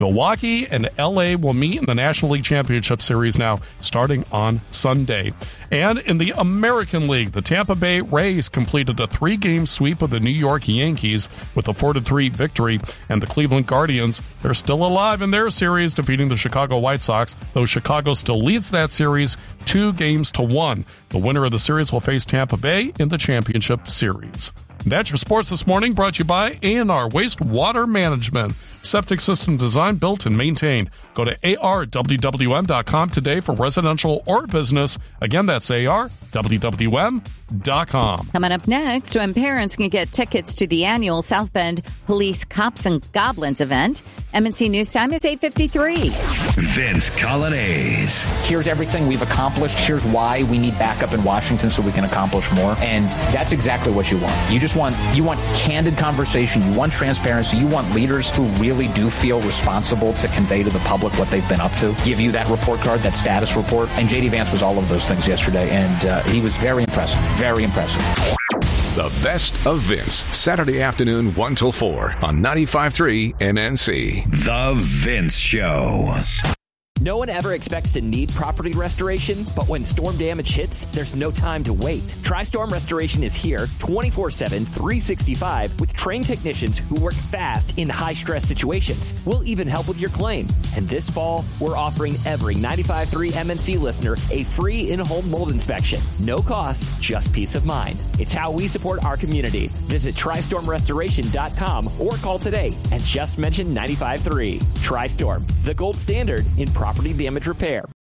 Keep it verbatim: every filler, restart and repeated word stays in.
Milwaukee and L A will meet in the National League Championship Series now, starting on Sunday. And in the American League, the Tampa Bay Rays completed a three-game sweep of the New York Yankees with a four to three victory, and the Cleveland Guardians, they're still alive in their series, defeating the Chicago White Sox, though Chicago still leads that series two games to one. The winner of the series will face Tampa Bay in the championship series. That's your sports this morning, brought to you by A and R Wastewater Management. Septic system designed, built, and maintained. Go to A R W W M dot com today for residential or business. Again, that's A R W W M dot com. Coming up next, when parents can get tickets to the annual South Bend Police Cops and Goblins event. M and C News Time is eight fifty-three. Vince Colonnese. Here's everything we've accomplished. Here's why we need backup in Washington so we can accomplish more. And that's exactly what you want. You just want, you want candid conversation. You want transparency. You want leaders who really do feel responsible to convey to the public what they've been up to, give you that report card, that status report. And J D Vance was all of those things yesterday. And uh, he was very impressive. Very impressive. The best of Vince, Saturday afternoon, one till four on ninety-five point three M N C. The Vince Show. No one ever expects to need property restoration, but when storm damage hits, there's no time to wait. TriStorm Restoration is here twenty-four seven, three sixty-five with trained technicians who work fast in high-stress situations. We'll even help with your claim. And this fall, we're offering every ninety-five point three M N C listener a free in-home mold inspection. No cost, just peace of mind. It's how we support our community. Visit Tri Storm Restoration dot com or call today and just mention ninety-five point three. TriStorm, the gold standard in property damage repair.